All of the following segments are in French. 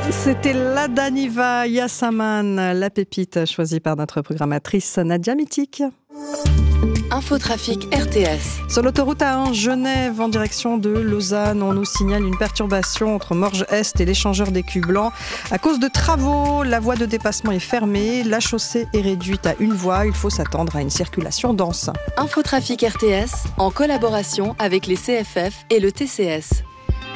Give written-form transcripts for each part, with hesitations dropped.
C'était la Daniva Yassaman, la pépite choisie par notre programmatrice Nadia Mitik. Infotrafic RTS. Sur l'autoroute A1 Genève en direction de Lausanne, on nous signale une perturbation entre Morges-Est et l'échangeur d'Écus Blanc. À cause de travaux, la voie de dépassement est fermée, la chaussée est réduite à une voie. Il faut s'attendre à une circulation dense. Infotrafic RTS en collaboration avec les CFF et le TCS.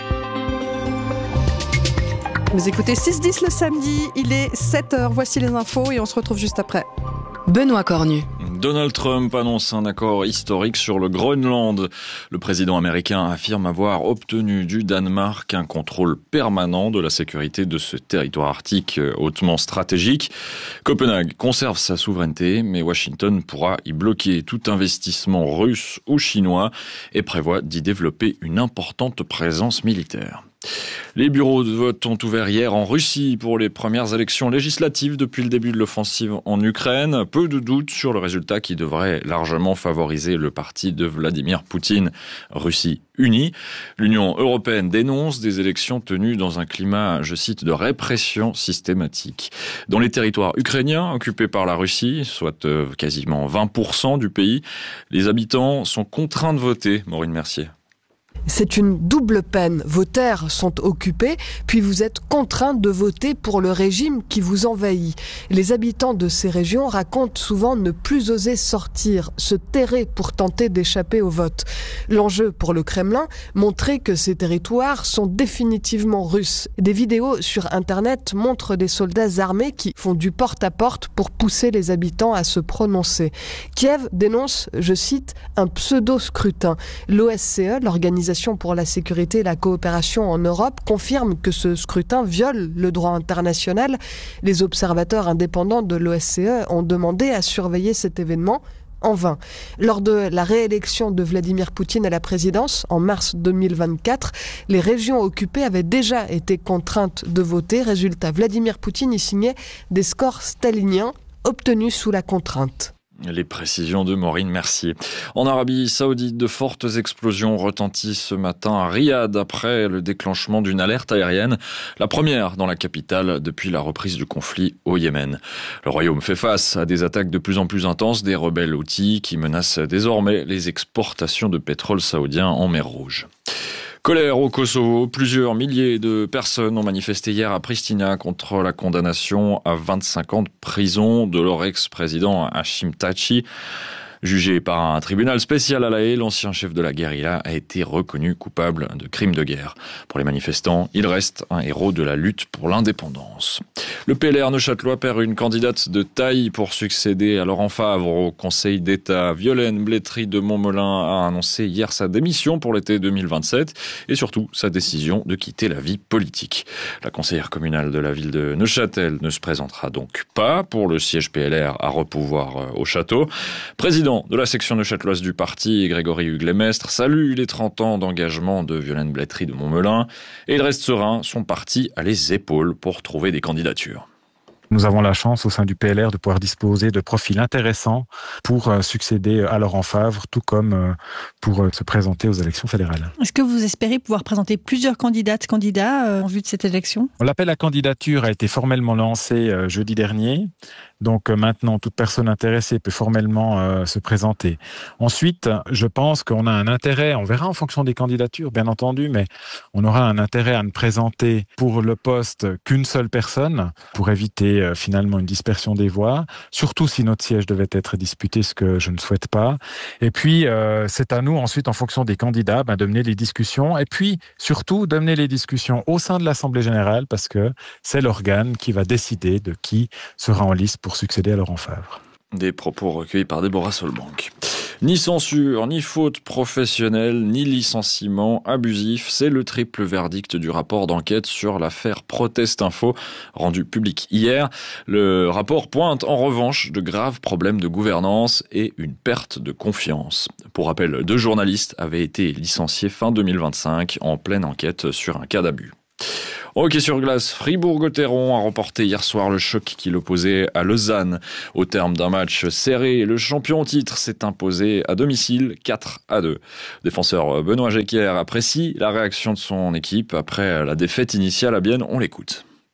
Vous écoutez 6-10 le samedi, il est 7h. Voici les infos et on se retrouve juste après. Benoît Cornu. Donald Trump annonce un accord historique sur le Groenland. Le président américain affirme avoir obtenu du Danemark un contrôle permanent de la sécurité de ce territoire arctique hautement stratégique. Copenhague conserve sa souveraineté, mais Washington pourra y bloquer tout investissement russe ou chinois et prévoit d'y développer une importante présence militaire. Les bureaux de vote ont ouvert hier en Russie pour les premières élections législatives depuis le début de l'offensive en Ukraine. Peu de doutes sur le résultat qui devrait largement favoriser le parti de Vladimir Poutine, Russie unie. L'Union européenne dénonce des élections tenues dans un climat, je cite, de répression systématique. Dans les territoires ukrainiens occupés par la Russie, soit quasiment 20% du pays, les habitants sont contraints de voter. Maureen Mercier. C'est une double peine. Vos terres sont occupées, puis vous êtes contraint de voter pour le régime qui vous envahit. Les habitants de ces régions racontent souvent ne plus oser sortir, se terrer pour tenter d'échapper au vote. L'enjeu pour le Kremlin, montrer que ces territoires sont définitivement russes. Des vidéos sur Internet montrent des soldats armés qui font du porte-à-porte pour pousser les habitants à se prononcer. Kiev dénonce, je cite, un pseudo-scrutin. L'OSCE, l'Organisation pour la sécurité et la coopération en Europe, confirme que ce scrutin viole le droit international. Les observateurs indépendants de l'OSCE ont demandé à surveiller cet événement en vain. Lors de la réélection de Vladimir Poutine à la présidence en mars 2024, les régions occupées avaient déjà été contraintes de voter. Résultat, Vladimir Poutine y signait des scores staliniens obtenus sous la contrainte. Les précisions de Maureen Mercier. En Arabie Saoudite, de fortes explosions retentissent ce matin à Riyad après le déclenchement d'une alerte aérienne, la première dans la capitale depuis la reprise du conflit au Yémen. Le royaume fait face à des attaques de plus en plus intenses des rebelles houthis qui menacent désormais les exportations de pétrole saoudien en mer Rouge. Colère au Kosovo, plusieurs milliers de personnes ont manifesté hier à Pristina contre la condamnation à 25 ans de prison de leur ex-président Hashim Thaçi. Jugé par un tribunal spécial à La Haye, l'ancien chef de la guérilla a été reconnu coupable de crimes de guerre. Pour les manifestants, il reste un héros de la lutte pour l'indépendance. Le PLR neuchâtelois perd une candidate de taille pour succéder à Laurent Favre au Conseil d'État. Violaine Blétry de Montmelin a annoncé hier sa démission pour l'été 2027 et surtout sa décision de quitter la vie politique. La conseillère communale de la ville de Neuchâtel ne se présentera donc pas pour le siège PLR à repouvoir au château. Président de la section neuchâteloise du parti, Grégory Hugues-Lémestre, salue les 30 ans d'engagement de Violaine Blétry de Montmelin et il reste serein, son parti a les épaules pour trouver des candidatures. Nous avons la chance au sein du PLR de pouvoir disposer de profils intéressants pour succéder à Laurent Favre, tout comme pour se présenter aux élections fédérales. Est-ce que vous espérez pouvoir présenter plusieurs candidats en vue de cette élection ? L'appel à candidature a été formellement lancé jeudi dernier. Donc maintenant, toute personne intéressée peut formellement se présenter. Ensuite, je pense qu'on a un intérêt, on verra en fonction des candidatures, bien entendu, mais on aura un intérêt à ne présenter pour le poste qu'une seule personne, pour éviter finalement une dispersion des voix, surtout si notre siège devait être disputé, ce que je ne souhaite pas. Et puis, c'est à nous ensuite, en fonction des candidats, de mener les discussions, et puis surtout de mener les discussions au sein de l'Assemblée générale, parce que c'est l'organe qui va décider de qui sera en liste pour succéder à Laurent Favre. Des propos recueillis par Déborah Solbank. Ni censure, ni faute professionnelle, ni licenciement abusif, c'est le triple verdict du rapport d'enquête sur l'affaire Protest Info, rendu public hier. Le rapport pointe en revanche de graves problèmes de gouvernance et une perte de confiance. Pour rappel, 2 journalistes avaient été licenciés fin 2025 en pleine enquête sur un cas d'abus. Hockey sur glace, Fribourg-Gotteron a remporté hier soir le choc qui l'opposait à Lausanne. Au terme d'un match serré, le champion au titre s'est imposé à domicile 4-2. Défenseur Benoît Jecker apprécie la réaction de son équipe après la défaite initiale à Bienne. On l'écoute.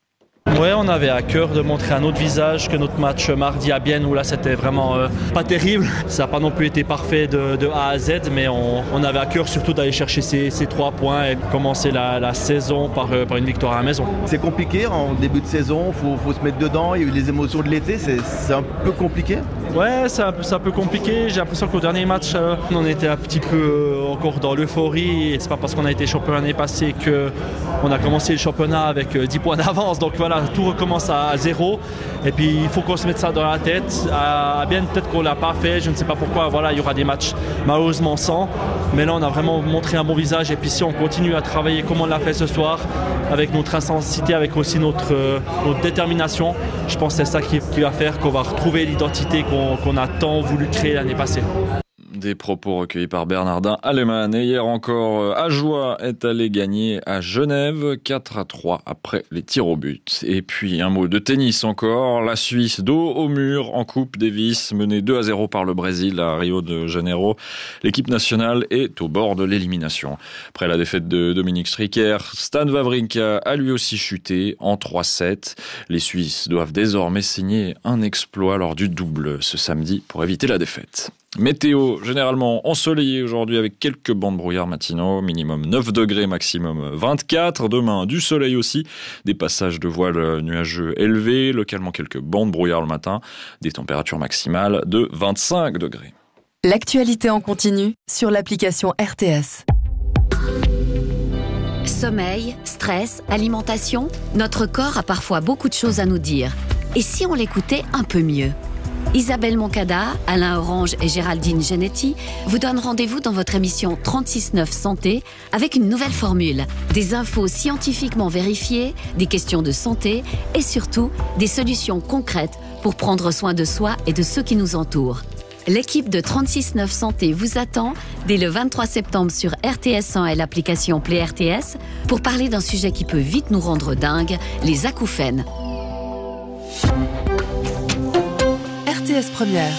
Ouais, on avait à cœur de montrer un autre visage que notre match mardi à Bienne où là c'était vraiment pas terrible. Ça n'a pas non plus été parfait de A à Z, mais on avait à cœur surtout d'aller chercher ces 3 points et commencer la saison par une victoire à la maison. C'est compliqué en début de saison, faut se mettre dedans, il y a eu les émotions de l'été, c'est un peu compliqué. Ouais, c'est un peu compliqué. J'ai l'impression qu'au dernier match, on était un petit peu encore dans l'euphorie. Et c'est pas parce qu'on a été champion l'année passée qu'on a commencé le championnat avec 10 points d'avance. Donc voilà, tout recommence à 0. Et puis il faut qu'on se mette ça dans la tête. À Bienne, peut-être qu'on l'a pas fait. Je ne sais pas pourquoi. Voilà, il y aura des matchs malheureusement sans. Mais là, on a vraiment montré un bon visage. Et puis si on continue à travailler comme on l'a fait ce soir, avec notre intensité, avec aussi notre détermination, je pense que c'est ça qui va faire qu'on va retrouver l'identité qu'on a tant voulu créer l'année passée. Des propos recueillis par Bernardin Alemann. Et hier encore, Ajoie est allé gagner à Genève 4-3 après les tirs au but. Et puis un mot de tennis encore. La Suisse dos au mur en Coupe Davis, menée 2-0 par le Brésil à Rio de Janeiro. L'équipe nationale est au bord de l'élimination. Après la défaite de Dominique Stricker, Stan Wawrinka a lui aussi chuté en 3-7. Les Suisses doivent désormais signer un exploit lors du double ce samedi pour éviter la défaite. Météo généralement ensoleillé aujourd'hui avec quelques bancs de brouillard matinaux, minimum 9 degrés, maximum 24. Demain, du soleil aussi, des passages de voiles nuageux élevés, localement quelques bancs de brouillard le matin, des températures maximales de 25 degrés. L'actualité en continu sur l'application RTS. Sommeil, stress, alimentation, notre corps a parfois beaucoup de choses à nous dire. Et si on l'écoutait un peu mieux ? Isabelle Moncada, Alain Orange et Géraldine Genetti vous donnent rendez-vous dans votre émission 36-9 Santé avec une nouvelle formule. Des infos scientifiquement vérifiées, des questions de santé et surtout des solutions concrètes pour prendre soin de soi et de ceux qui nous entourent. L'équipe de 36-9 Santé vous attend dès le 23 septembre sur RTS1 et l'application Play RTS pour parler d'un sujet qui peut vite nous rendre dingues, les acouphènes. RTS Première,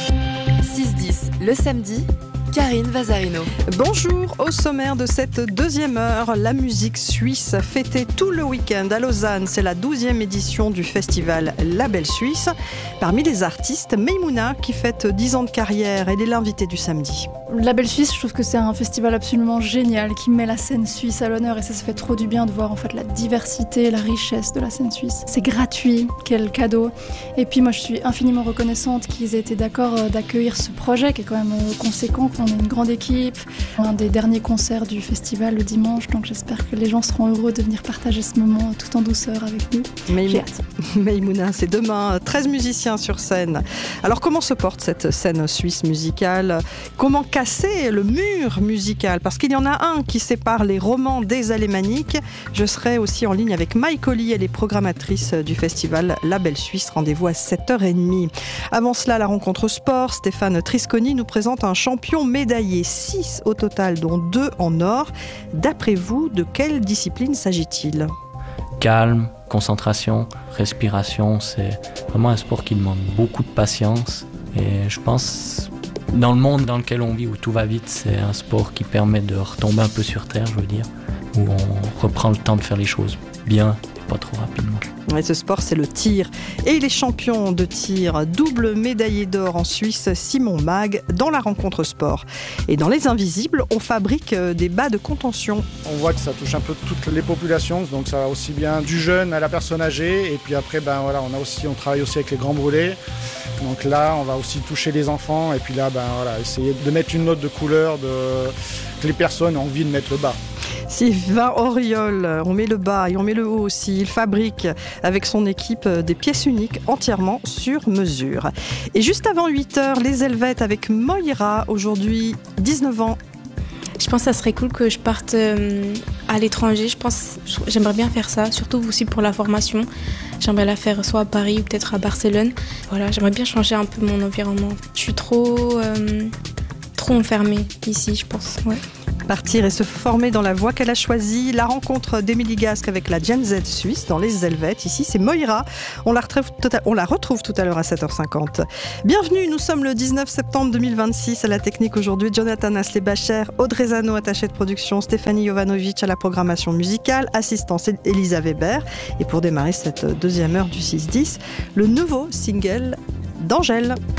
6-10 le samedi, Karine Vazarino. Bonjour, au sommaire de cette deuxième heure, la musique suisse fêtée tout le week-end à Lausanne. C'est la 12e édition du festival La Belle Suisse. Parmi les artistes, Maïmouna qui fête 10 ans de carrière, elle est l'invitée du samedi. La Belle Suisse, je trouve que c'est un festival absolument génial qui met la scène suisse à l'honneur et ça se fait trop du bien de voir en fait la diversité, la richesse de la scène suisse. C'est gratuit, quel cadeau. Et puis moi je suis infiniment reconnaissante qu'ils aient été d'accord d'accueillir ce projet qui est quand même conséquent, qu'on est une grande équipe. Un des derniers concerts du festival le dimanche, donc j'espère que les gens seront heureux de venir partager ce moment tout en douceur avec nous. J'ai hâte. Maïmouna, c'est demain, 13 musiciens sur scène. Alors comment se porte cette scène suisse musicale ? Comment casser le mur musical, parce qu'il y en a un qui sépare les romans des alémaniques. Je serai aussi en ligne avec Maï Colli, elle est programmatrice du festival La Belle Suisse. Rendez-vous à 7h30. Avant cela, la rencontre sport. Stéphane Trisconi nous présente un champion médaillé, 6 au total, dont 2 en or. D'après vous, de quelle discipline s'agit-il ? Calme, concentration, respiration, c'est vraiment un sport qui demande beaucoup de patience et je pense... Dans le monde dans lequel on vit, où tout va vite, c'est un sport qui permet de retomber un peu sur terre, je veux dire, où on reprend le temps de faire les choses bien et pas trop rapidement. Et ce sport, c'est le tir. Et il est champion de tir, double médaillé d'or en Suisse, Simon Mag, dans la rencontre sport. Et dans Les Invisibles, on fabrique des bas de contention. On voit que ça touche un peu toutes les populations, donc ça va aussi bien du jeune à la personne âgée. Et puis après, on travaille aussi avec les grands brûlés. Donc là, on va aussi toucher les enfants et puis là, essayer de mettre une note de couleur que les personnes ont envie de mettre le bas. Sylvain Auriol, on met le bas et on met le haut aussi. Il fabrique avec son équipe des pièces uniques entièrement sur mesure. Et juste avant 8h, les Helvètes avec Moira, aujourd'hui 19 ans. Je pense que ça serait cool que je parte à l'étranger. J'aimerais bien faire ça, surtout aussi pour la formation. J'aimerais la faire soit à Paris ou peut-être à Barcelone. Voilà, j'aimerais bien changer un peu mon environnement. Je suis trop enfermée ici, je pense. Ouais. Partir et se former dans la voie qu'elle a choisie. La rencontre d'Émilie Gasque avec la Gen Z suisse dans les Helvètes. Ici, c'est Moira. On la retrouve tout à l'heure à 7h50. Bienvenue, nous sommes le 19 septembre 2026. À la technique aujourd'hui, Jonathan Aslebacher, Audrey Zano, attachée de production, Stéphanie Jovanovic à la programmation musicale, assistance Elisa Weber. Et pour démarrer cette deuxième heure du 6-10, le nouveau single d'Angèle.